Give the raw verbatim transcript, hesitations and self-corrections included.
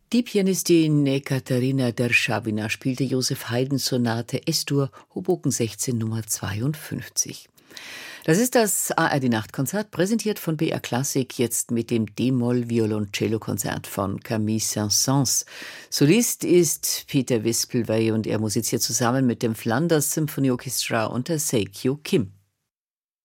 Die Pianistin Ekaterina Derschawina spielte Joseph Haydns Sonate Es-Dur, Hoboken sechzehn Nummer zweiundfünfzig. Das ist das A R D-Nachtkonzert, präsentiert von B R Klassik, jetzt mit dem D-Moll-Violoncello-Konzert von Camille Saint-Saëns. Solist ist Peter Wispelwey und er musiziert zusammen mit dem Flanders Symphony Orchestra unter Seikyo Kim.